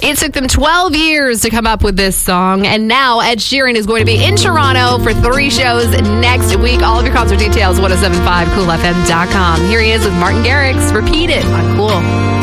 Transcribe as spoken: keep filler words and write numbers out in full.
It took them twelve years to come up with this song, and now Ed Sheeran is going to be in Toronto for three shows next week. All of your concert details, ten seventy-five cool f m dot com. Here he is with Martin Garrix. Repeat it on Cool.